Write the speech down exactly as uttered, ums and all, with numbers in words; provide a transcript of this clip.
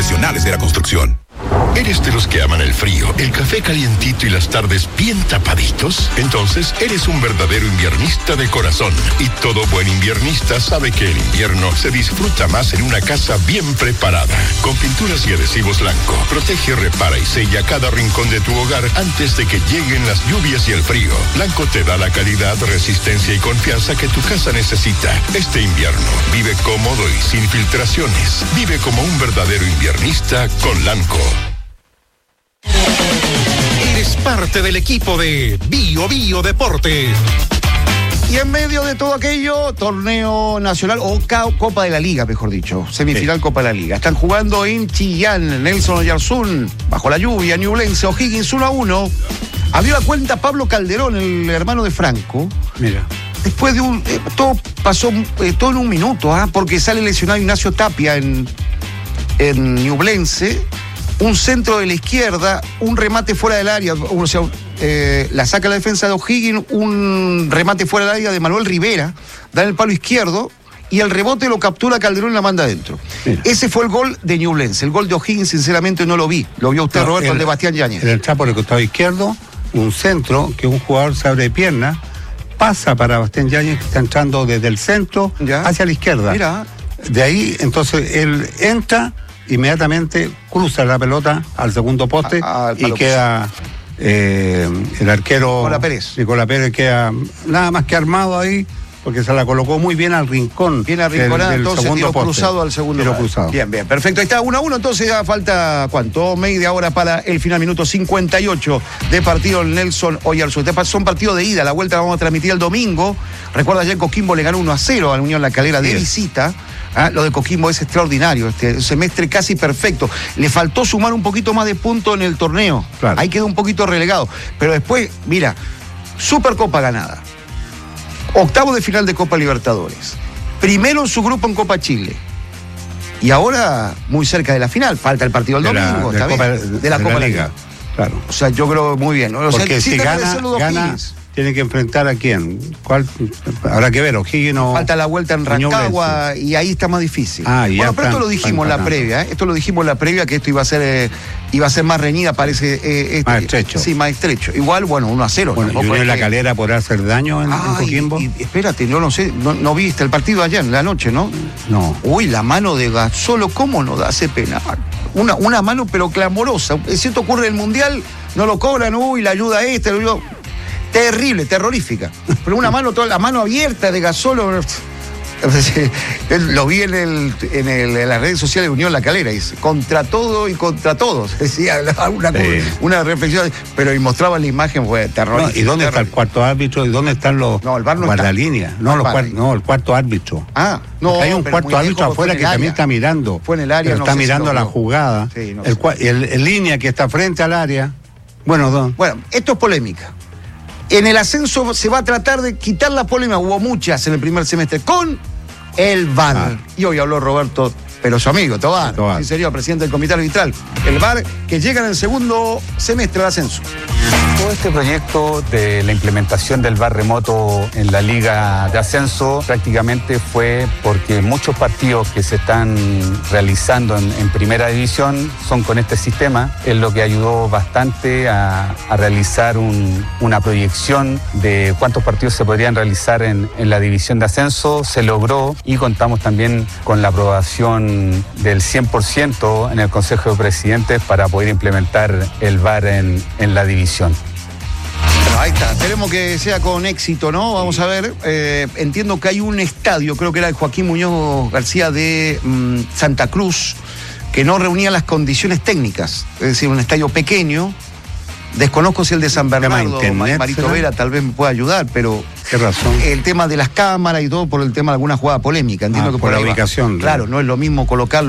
profesionales de la construcción. ¿Eres de los que aman el frío, el café calientito y las tardes bien tapaditos? Entonces, eres un verdadero inviernista de corazón. Y todo buen inviernista sabe que el invierno se disfruta más en una casa bien preparada. Con pinturas y adhesivos Lanco, protege, repara y sella cada rincón de tu hogar antes de que lleguen las lluvias y el frío. Lanco te da la calidad, resistencia y confianza que tu casa necesita. Este invierno, vive cómodo y sin filtraciones. Vive como un verdadero inviernista con Lanco. Eres parte del equipo de Bio Bio Deporte. Y en medio de todo aquello, torneo nacional o Copa de la Liga, mejor dicho, semifinal sí. Copa de la Liga. Están jugando en Chillán, Nelson Oyarzún, bajo la lluvia, Ñublense, O'Higgins uno a uno. Abrió la cuenta Pablo Calderón, el hermano de Franco. Mira. Después de un... Eh, todo pasó eh, todo en un minuto, ¿ah? Porque sale lesionado Ignacio Tapia en, en Ñublense. Un centro de la izquierda, un remate fuera del área, o sea, eh, la saca la defensa de O'Higgins, un remate fuera del área de Manuel Rivera, da en el palo izquierdo, y el rebote lo captura Calderón y la manda adentro. Mira. Ese fue el gol de Ñublense. El gol de O'Higgins, sinceramente, no lo vi. Lo vio usted, no, Roberto, el, el de Bastián Yáñez. El entrar por el costado izquierdo, un centro, que un jugador se abre de pierna, pasa para Bastián Yáñez, que está entrando desde el centro ¿Ya? hacia la izquierda. Mira. De ahí, entonces, él entra... Inmediatamente cruza la pelota al segundo poste a, a, y queda eh, el arquero Nicolás Pérez. Nicolás Pérez queda nada más que armado ahí porque se la colocó muy bien al rincón. Bien arrinconada, entonces tiro cruzado al segundo. Tiro cruzado. Bien, bien, perfecto. Ahí está uno a uno, entonces ya falta, ¿cuánto? Media hora para el final, minuto cincuenta y ocho de partido Nelson Oyarzún. Son partidos de ida, la vuelta la vamos a transmitir el domingo. Recuerda, ayer Coquimbo le ganó uno a cero a la Unión La Calera de visita. ¿Ah? Lo de Coquimbo es extraordinario, este semestre casi perfecto. Le faltó sumar un poquito más de puntos en el torneo. Claro. Ahí quedó un poquito relegado. Pero después, mira, Supercopa ganada. Octavo de final de Copa Libertadores. Primero en su grupo en Copa Chile. Y ahora muy cerca de la final. Falta el partido el de domingo. La, de, Copa, de, de la de Copa la Liga. Liga. Claro. O sea, yo creo muy bien. O sea, porque si gana, gana tiene que enfrentar a quién. ¿Cuál? Habrá que ver, O'Higgins o... Falta la vuelta en Rancagua y ahí está más difícil. Ah, bueno, pero esto lo dijimos en la previa, ¿eh? Esto lo dijimos en la previa que esto iba a ser eh, iba a ser más reñida, parece... Eh, este, más estrecho. Sí, más estrecho. Igual, bueno, uno a cero. Bueno, ¿y Unión La Calera podrá hacer daño en, ah, en Coquimbo? Y, y, espérate, yo no sé, no, no viste el partido ayer en la noche, ¿no? No. Uy, la mano de Gasolo, ¿cómo no da ese penal? Una, una mano pero clamorosa. Si esto ocurre en el Mundial, no lo cobran, uy, la ayuda esta, la ayuda... Terrible, terrorífica. Pero una mano, toda la mano abierta de Gasolo. Lo vi en, el, en, el, en las redes sociales de Unión La Calera, dice, contra todo y contra todos. Decía una, sí. una reflexión, pero y mostraba la imagen, fue terrorífica. No, ¿y dónde está el cuarto árbitro? ¿Y dónde están los no, el bar no guardalíneas? No, los cuart, no, el cuarto árbitro. Ah, no. Porque hay un cuarto árbitro afuera que también está mirando. Fue en el área, pero no está sé mirando si la no, jugada. Sí, no el, el, el línea que está frente al área. Bueno, don. Bueno, esto es polémica. En el ascenso se va a tratar de quitar la polémica, hubo muchas en el primer semestre, con el V A R. Ah. Y hoy habló Roberto, pero su amigo, Tobar, sí, sería presidente del comité arbitral. El V A R que llega en el segundo semestre de ascenso. Todo este proyecto de la implementación del V A R remoto en la Liga de Ascenso prácticamente fue porque muchos partidos que se están realizando en, en Primera División son con este sistema. Es lo que ayudó bastante a, a realizar un, una proyección de cuántos partidos se podrían realizar en, en la División de Ascenso. Se logró y contamos también con la aprobación del cien por ciento en el Consejo de Presidentes para poder implementar el V A R en, en la división. Bueno, ahí está, esperemos que sea con éxito, ¿no? Vamos a ver, eh, entiendo que hay un estadio, creo que era el Joaquín Muñoz García de mmm, Santa Cruz, que no reunía las condiciones técnicas, es decir, un estadio pequeño. Desconozco si el de San Bernardo, internet, Marito ¿será? Vera tal vez me pueda ayudar, pero ¿qué razón? El tema de las cámaras y todo por el tema de alguna jugada polémica, entiendo ah, que por, por la ubicación. Claro, no es lo mismo colocarlo